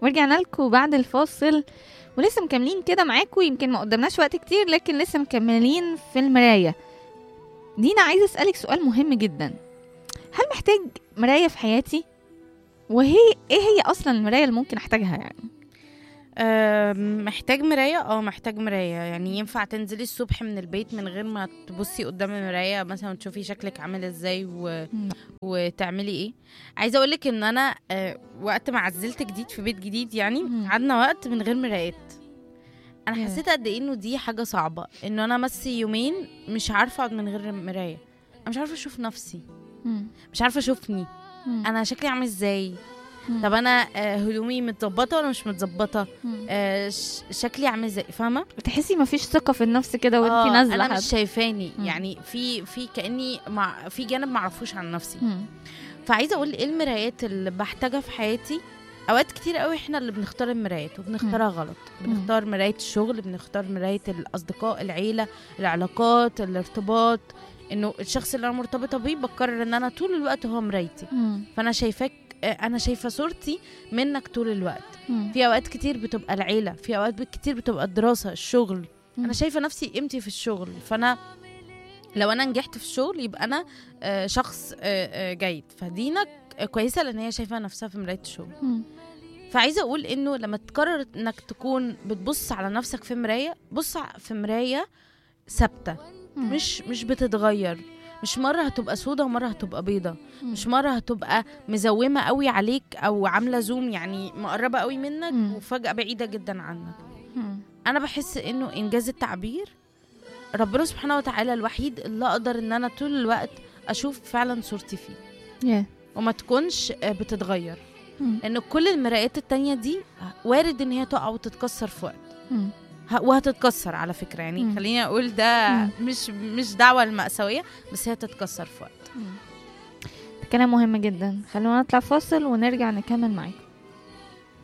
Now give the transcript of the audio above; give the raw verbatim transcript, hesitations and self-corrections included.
ورجعنا لكم بعد الفاصل، ولسه مكملين كده معاكم. يمكن ما قدمناش وقت كتير لكن لسه مكملين في المراية. دينا، عايزة أسألك سؤال مهم جدا. هل محتاج مراية في حياتي؟ وهي ايه هي اصلا المراية اللي ممكن احتاجها يعني؟ أه محتاج مراية. اه محتاج مراية. يعني ينفع تنزلي الصبح من البيت من غير ما تبصي قدام المراية مثلا تشوفي شكلك عامل ازاي و... وتعملي ايه؟ عايزة اقولك ان انا أه وقت ما عزلت جديد في بيت جديد يعني قعدنا وقت من غير مرايات. انا حسيت قد ايه انه دي حاجة صعبة، انه انا مسي يومين مش عارفة اقعد من غير مراية. انا مش عارفة اشوف نفسي، مش عارفة اشوفني انا شكلي عامل ازاي. طب انا هدومي متظبطه ولا مش متظبطه؟ آه شكلي عامل ازاي؟ فاهمه؟ بتحسي مفيش ثقه في النفس كده وانتي نازله. انا مش شايفاني. مم. يعني في في كاني مع في جانب معرفوش عن نفسي. مم. فعايزه اقول ايه المرايات اللي بحتاجها في حياتي. اوقات كتير قوي احنا اللي بنختار المرايات وبنختارها مم. غلط. بنختار مرايه الشغل، بنختار مرايه الاصدقاء، العيله، العلاقات، الارتباط. انه الشخص اللي انا مرتبطه بيه بقرر ان انا طول الوقت هو مرايتي. مم. فانا شايفاك، انا شايفه صورتي منك طول الوقت. مم. في اوقات كتير بتبقى العيله، في اوقات كتير بتبقى الدراسه، الشغل. مم. انا شايفه نفسي قيمتي في الشغل. فانا لو انا نجحت في الشغل يبقى انا شخص جيد. فدينا كويسه لان هي شايفه نفسها في مرايه الشغل. مم. فعايزه اقول انه لما تقرر انك تكون بتبص على نفسك في مرايه، بص في مرايه ثابته، مش مش بتتغير. مش مرة هتبقى سودة ومرة هتبقى بيضة. مم. مش مرة هتبقى مزومة قوي عليك أو عاملة زوم، يعني مقربة قوي منك مم. وفجأة بعيدة جدا عنك. مم. أنا بحس إنه إنجاز التعبير ربنا سبحانه وتعالى الوحيد اللي أقدر إن أنا طول الوقت أشوف فعلا صورتي فيه yeah. وما تكونش بتتغير. مم. لأن كل المرايات التانية دي وارد إن هي تقع وتتكسر في وقت. مم. وهتتكسر على فكرة. يعني مم. خليني أقول ده مم. مش مش دعوة المأساوية، بس هي تتكسر في وقت. كلام مهم جدا. خلونا نطلع فاصل ونرجع نكمل معاكم.